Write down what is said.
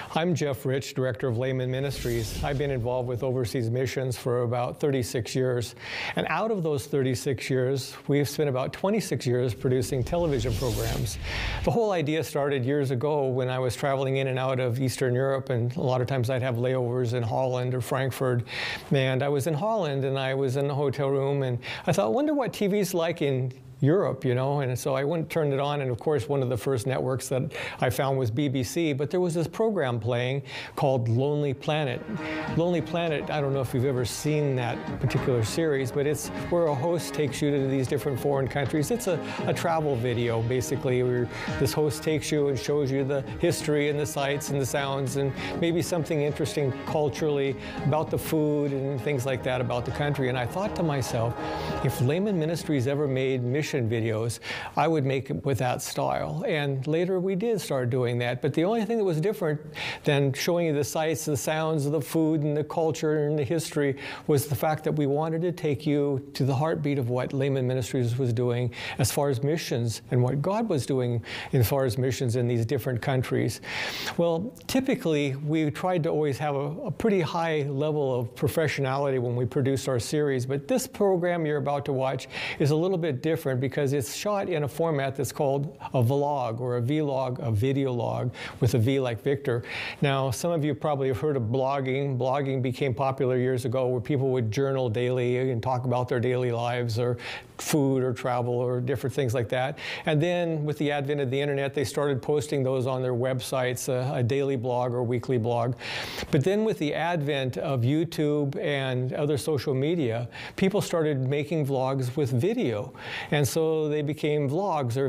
I'm Jeff Rich, Director of Layman Ministries. I've been involved with overseas missions for about 36 years. And out of those 36 years, we've spent about 26 years producing television programs. The whole idea started years ago when I was traveling in and out of Eastern Europe, and a lot of times I'd have layovers in Holland or Frankfurt. And I was in Holland, and I was in the hotel room, and I thought, I wonder what TV's like in Europe, you know, and so I went and turned it on, and of course one of the first networks that I found was BBC, but there was this program playing called Lonely Planet. Lonely Planet, I don't know if you've ever seen that particular series, but it's where a host takes you to these different foreign countries. It's a travel video, basically, where this host takes you and shows you the history and the sights and the sounds and maybe something interesting culturally about the food and things like that about the country. And I thought to myself, if Layman Ministries ever made mission videos, I would make it with that style. And later we did start doing that. But the only thing that was different than showing you the sights, the sounds of the food and the culture and the history was the fact that we wanted to take you to the heartbeat of what Layman Ministries was doing as far as missions and what God was doing as far as missions in these different countries. Well, typically we tried to always have a pretty high level of professionality when we produced our series, but this program you're about to watch is a little bit different because it's shot in a format that's called a vlog or a vlog, a video log with a V like Victor. Now, some of you probably have heard of blogging. Blogging became popular years ago where people would journal daily and talk about their daily lives or food or travel or different things like that. And then with the advent of the internet, they started posting those on their websites, a daily blog or weekly blog. But then with the advent of YouTube and other social media, people started making vlogs with video. And so they became vlogs or